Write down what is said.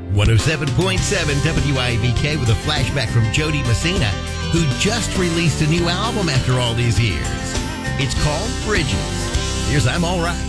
107.7 WIVK with a flashback from Jody Messina, who just released a new album after all these years. It's called Bridges. Here's I'm All Right.